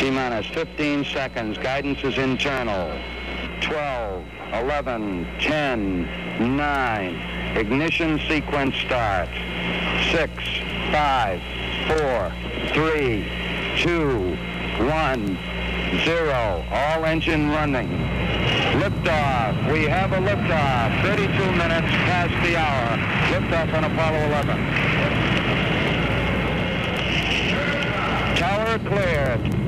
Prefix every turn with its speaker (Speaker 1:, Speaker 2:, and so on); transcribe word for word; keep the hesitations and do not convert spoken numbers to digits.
Speaker 1: T-minus fifteen seconds. Guidance is internal. twelve, eleven, ten, nine. Ignition sequence start. six, five, four, three, two, one, zero. All engine running. Liftoff. We have a liftoff. thirty-two minutes past the hour. Liftoff on Apollo eleven. Tower cleared.